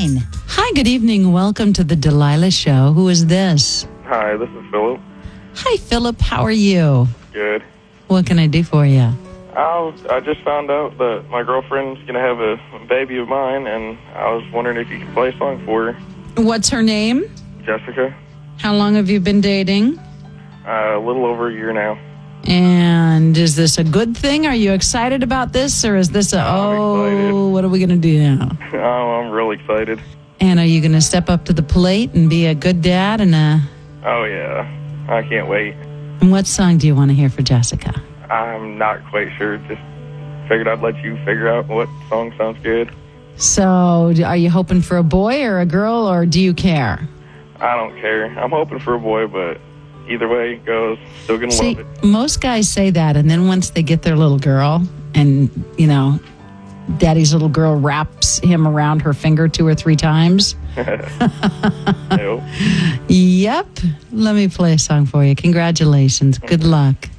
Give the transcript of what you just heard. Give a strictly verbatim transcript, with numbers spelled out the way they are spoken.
line. Hi, good evening. Welcome to the Delilah Show. Who is this? Hi, this is Philip. Hi, Philip. How are you? Good. What can I do for you? I, was, I just found out that my girlfriend's going to have a baby of mine, and I was wondering if you could play a song for her. What's her name? Jessica. How long have you been dating? Uh, a little over a year now. And is this a good thing? Are you excited about this? Or is this a, I'm oh, excited. what are we going to do now? Oh, I'm real excited. And are you going to step up to the plate and be a good dad? And a, Oh, yeah. I can't wait. and what song do you want to hear for Jessica? I'm not quite sure. Just figured I'd let you figure out what song sounds good. So are you hoping for a boy or a girl, or do you care? I don't care. I'm hoping for a boy, but either way it goes, still going to See, love it. most guys say that, and then once they get their little girl and, you know, daddy's little girl wraps him around her finger two or three times. Nope. Yep. Let me play a song for you. Congratulations. Good luck.